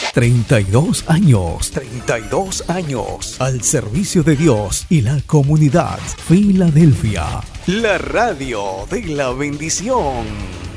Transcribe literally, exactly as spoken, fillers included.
treinta y dos años, treinta y dos años al servicio de Dios y la comunidad. Filadelfia, la radio de la bendición.